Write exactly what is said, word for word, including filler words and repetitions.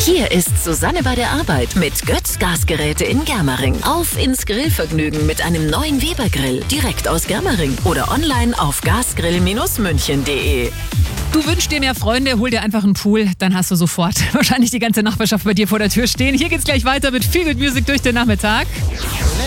Hier ist Susanne bei der Arbeit mit Götz Gasgeräte in Germering. Auf ins Grillvergnügen mit einem neuen Weber-Grill direkt aus Germering oder online auf gasgrill Bindestrich münchen punkt de. Du wünschst dir mehr Freunde, hol dir einfach einen Pool, dann hast du sofort wahrscheinlich die ganze Nachbarschaft bei dir vor der Tür stehen. Hier geht's gleich weiter mit Feel Good Music durch den Nachmittag.